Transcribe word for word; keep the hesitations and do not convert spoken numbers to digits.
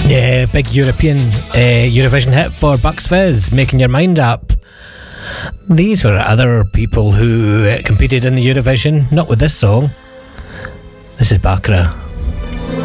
Yeah, big European uh, Eurovision hit for Bucks Fizz, Making Your Mind Up. These were other people who uh, competed in the Eurovision, not with this song. This is Baccarat.